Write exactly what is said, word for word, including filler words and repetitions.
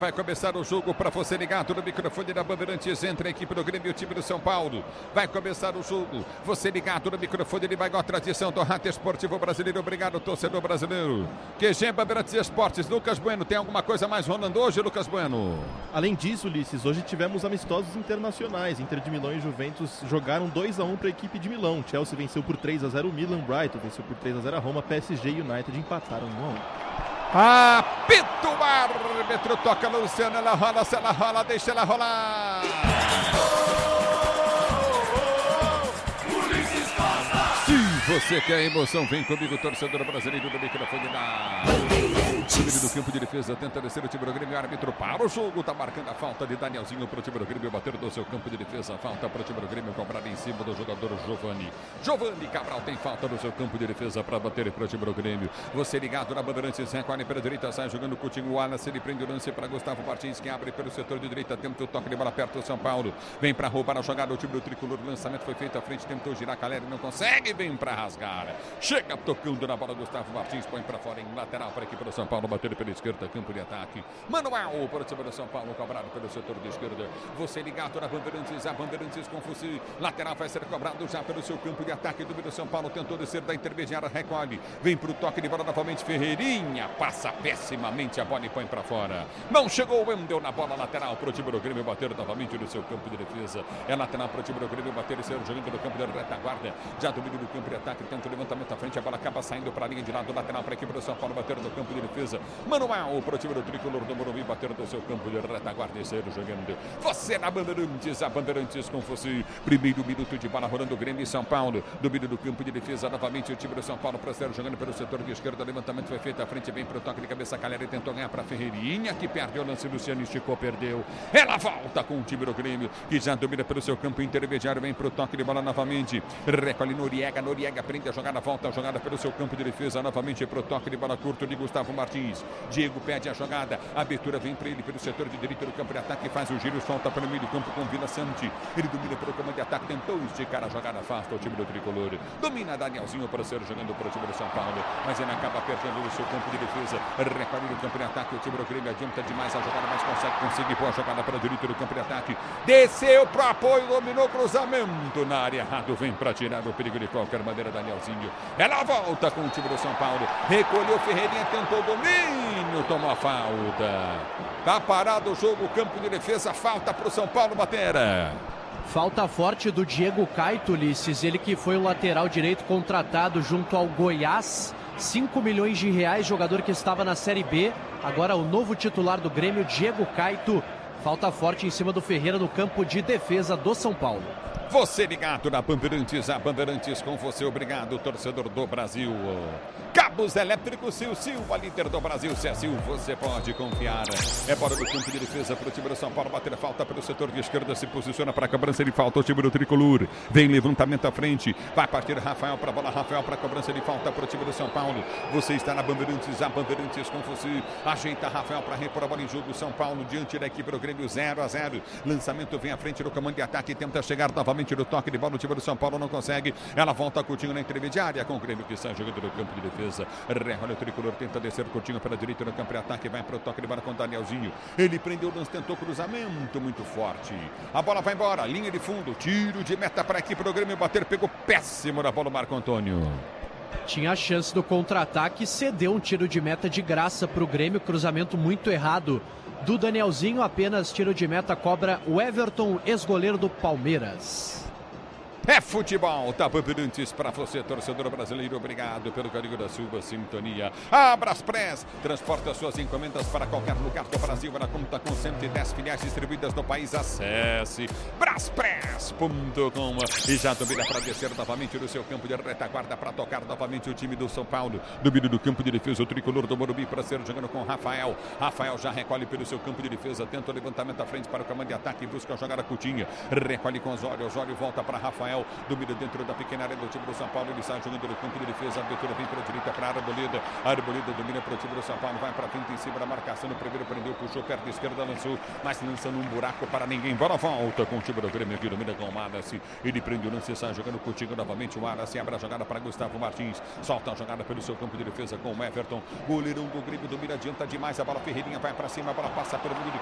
Vai começar o jogo para você ligado no microfone da Bandeirantes. Entra a equipe do Grêmio e o time do São Paulo. Vai começar o jogo. Você ligado no microfone de maior tradição do rádio esportivo brasileiro. Obrigado, torcedor brasileiro. Q G Bandeirantes Esportes. Lucas Bueno, tem alguma coisa mais rolando hoje, Lucas Bueno? Além disso, Ulisses, hoje tivemos amistosos internacionais. Inter de Milão e Juventus jogaram dois a um para a equipe de Milão. Chelsea venceu por três a zero o Milan. Brighton venceu por três a zero a Roma. P S G e United empataram em um a um. Apito o árbitro, toca Luciano, ela rola, se ela rola, deixa ela rolar. Se você quer emoção, vem comigo, torcedor brasileiro do microfone da... do campo de defesa, tenta descer o time do Grêmio, árbitro para o jogo, tá marcando a falta de Danielzinho para o time do Grêmio, bater do seu campo de defesa, falta para o time do Grêmio, cobrada em cima do jogador Giovani. Giovani Cabral tem falta no seu campo de defesa para bater para o time do Grêmio. Você ligado na Bandeirantes, recolhe pela direita, sai jogando com o Coutinho, Wallace, ele prende o lance para Gustavo Martins, que abre pelo setor de direita, tenta o toque de bola perto do São Paulo, vem para roubar a jogada, o time do Tricolor, o lançamento foi feito à frente, tentou girar, Caleri não consegue, vem para rasgar, chega tocando na bola, Gustavo Martins põe para fora em lateral para a equipe do São Paulo, bater pela esquerda, campo de ataque, manual para o time do São Paulo, cobrado pelo setor de esquerda, você ligado na Bandeirantes, a Bandeirantes com Fussi, lateral vai ser cobrado já pelo seu campo de ataque, do São Paulo tentou descer da intermediária, recolhe, vem para o toque de bola novamente, Ferreirinha, passa pessimamente a bola e põe para fora, não chegou o Wendel na bola lateral para o time do Grêmio, bater novamente no seu campo de defesa, é lateral para o time do Grêmio, bater e ser jogando no campo de retaguarda, já domínio do campo de ataque, tenta o levantamento à frente, a bola acaba saindo para a linha de lado, lateral para a equipe do São Paulo, bater no campo de defesa, manual para o time do Tricolor do Morumbi, bater no seu campo de retaguarda e ser jogando, você na Bandeirantes, a Bandeirantes com você, primeiro minuto de bola rolando, Grêmio e São Paulo, domínio do campo de defesa, novamente o time do São Paulo para ser jogando pelo setor de esquerda, levantamento foi feito à frente, vem para o toque de cabeça, Caleri tentou ganhar para Ferreirinha, que perde o lance, Luciano esticou, perdeu, ela volta com o time do Grêmio, que já domina pelo seu campo intermediário, vem para o toque de bola novamente, recolhe Noriega, Noriega prende a jogada, volta a jogada pelo seu campo de defesa, novamente para o toque de bola curto de Gustavo Martins, Diego pede a jogada, a abertura vem para ele pelo setor de direita do campo de ataque, faz o giro, solta pelo meio do campo com Vila Sante, ele domina pelo comando de ataque, tentou esticar a jogada, afasta o time do Tricolor, domina Danielzinho para ser jogando para o time do São Paulo, mas ele acaba perdendo o seu campo de defesa, recolhe no campo de ataque, o time do Grêmio adianta demais a jogada, mas consegue conseguir boa jogada para a direita do campo de ataque, desceu para apoio, dominou cruzamento na área, errado, vem para tirar o perigo de qualquer maneira, Danielzinho, ela volta com o time do São Paulo, recolheu Ferreirinha, tentou o domínio, tomou a falta, tá parado o jogo, campo de defesa, falta para o São Paulo bater. Falta forte do Diego Caito, Ulisses, ele que foi o lateral direito contratado junto ao Goiás, cinco milhões de reais, jogador que estava na Série B, agora o novo titular do Grêmio, Diego Caito, falta forte em cima do Ferreira no campo de defesa do São Paulo. Você ligado na Bandeirantes, a Bandeirantes com você, obrigado, torcedor do Brasil. Cabos Elétricos Sil Silva, líder do Brasil, se é Sil, você pode confiar. É bola do campo de defesa para o time do São Paulo, bater falta pelo setor de esquerda, se posiciona para a cobrança de falta, o time do Tricolor. Vem levantamento à frente, vai partir Rafael para a bola, Rafael para a cobrança de falta para o time do São Paulo. Você está na Bandeirantes, a Bandeirantes com você. Ajeita Rafael para repor a bola em jogo, São Paulo diante da equipe do Grêmio, zero a zero. Lançamento vem à frente do comando de ataque, tenta chegar novamente no toque de bola, o time do São Paulo não consegue. Ela volta Coutinho na intermediária com o Grêmio que está jogando no campo de defesa. Olha o Tricolor, tenta descer Coutinho pela direita no campo de ataque, vai para o toque de bola com o Danielzinho. Ele prendeu o lance, tentou cruzamento muito forte. A bola vai embora, linha de fundo, tiro de meta para a equipe do Grêmio bater, pegou péssimo na bola o Marco Antônio. Tinha a chance do contra-ataque, cedeu um tiro de meta de graça para o Grêmio, cruzamento muito errado do Danielzinho, apenas tiro de meta cobra o Everton, ex-goleiro do Palmeiras. É futebol, tá Bandeirantes para você, torcedor brasileiro, obrigado pelo carinho da sua sintonia. A Braspress transporta suas encomendas para qualquer lugar do Brasil, ela conta com cento e dez filiais distribuídas no país, acesse braspress ponto com e já domina para descer novamente no seu campo de retaguarda para tocar novamente o time do São Paulo, domínio do campo de defesa, o Tricolor do Morumbi para ser jogando com Rafael, Rafael já recolhe pelo seu campo de defesa, tenta o levantamento à frente para o comando de ataque, busca a jogada Coutinho, recolhe com Osório, Osório volta para Rafael, Rafael, domina dentro da pequena área do time do São Paulo, ele sai jogando no campo de defesa, a abertura vem para a direita para a Arboleda, a Arboleda domina para o time do São Paulo, vai para frente em cima da marcação, no primeiro prendeu, puxou perto da esquerda, lançou, mas lançando um buraco para ninguém, bola volta com o time do Grêmio aqui, domina com o Wallace, ele prende o lance, sai jogando contigo novamente, o Wallace abre a jogada para Gustavo Martins, solta a jogada pelo seu campo de defesa com o Everton, goleirão do Grêmio, domina, adianta demais, a bola Ferreirinha vai para cima, a bola passa pelo mundo de